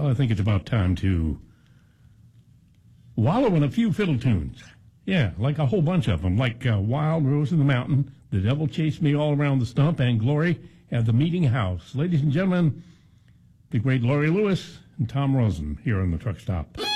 Well, I think it's about time to wallow in a few fiddle tunes. Yeah, like a whole bunch of them, like Wild Rose in the Mountain, The Devil Chased Me All Around the Stump, and Glory at the Meeting House. Ladies and gentlemen, the great Laurie Lewis and Tom Rosen here on the Truck Stop.